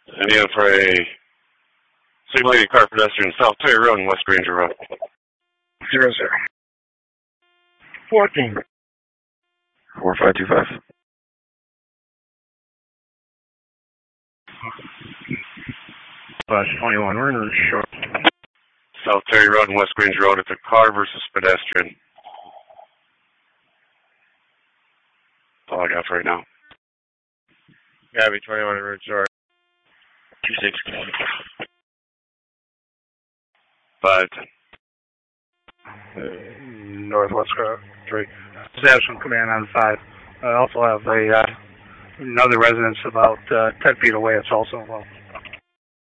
Indiana for a signaling car pedestrian, South Terry Road and West Granger Road. 00. 14. 4525. Bus 21, we're in the short. South Terry Road and West Granger Road. It's a car versus pedestrian. That's all I got for right now. Gabby 21 Route Short. 26. 510. Northwest 3. Establishment command on 5. I also have another residence about 10 feet away. It's also involved.